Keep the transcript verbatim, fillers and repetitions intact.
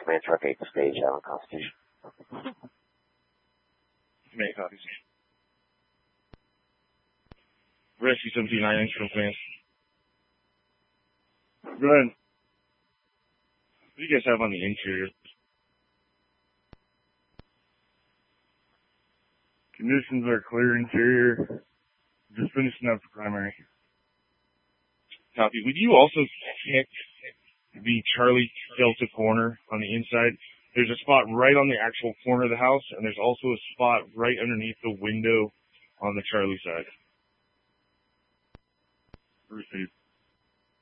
Command Truck eight to stage Island Constitution. Command copies. Rescue seven two nine, Instrument Command. Go ahead. What do you guys have on the interior? Conditions are clear interior. Just finishing up the primary. Copy. Would you also check the Charlie Delta corner on the inside? There's a spot right on the actual corner of the house, and there's also a spot right underneath the window on the Charlie side. Received.